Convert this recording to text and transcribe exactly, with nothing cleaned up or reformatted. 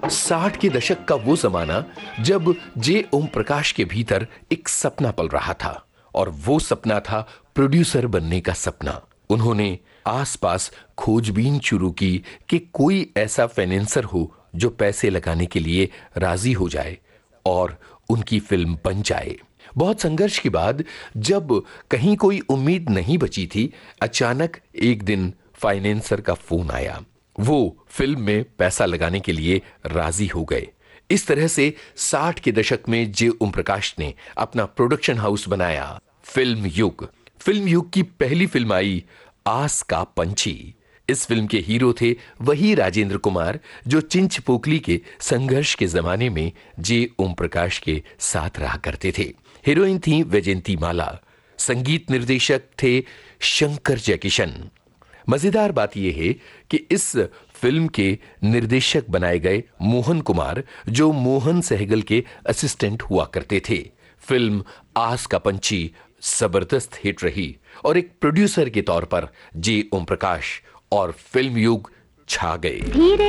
साठ के दशक का वो जमाना जब जे ओम प्रकाश के भीतर एक सपना पल रहा था और वो सपना था प्रोड्यूसर बनने का सपना। उन्होंने आसपास खोजबीन शुरू की कि कोई ऐसा फाइनेंसर हो जो पैसे लगाने के लिए राजी हो जाए और उनकी फिल्म बन जाए। बहुत संघर्ष के बाद जब कहीं कोई उम्मीद नहीं बची थी, अचानक एक दिन फाइनेंसर का फोन आया। वो फिल्म में पैसा लगाने के लिए राजी हो गए। इस तरह से साठ के दशक में जे ओम प्रकाश ने अपना प्रोडक्शन हाउस बनाया, फिल्म युग। फिल्म युग की पहली फिल्म आई आस का पंछी। इस फिल्म के हीरो थे वही राजेंद्र कुमार जो चिंच पोकली के संघर्ष के जमाने में जे ओम प्रकाश के साथ रहा करते थे। हीरोइन थी वैजयंती माला। संगीत निर्देशक थे शंकर जयकिशन। मजेदार बात यह है कि इस फिल्म के निर्देशक बनाए गए मोहन कुमार जो मोहन सहगल के असिस्टेंट हुआ करते थे। फिल्म आस का पंछी जबरदस्त हिट रही और एक प्रोड्यूसर के तौर पर जे ओम प्रकाश और फिल्म युग छा गए।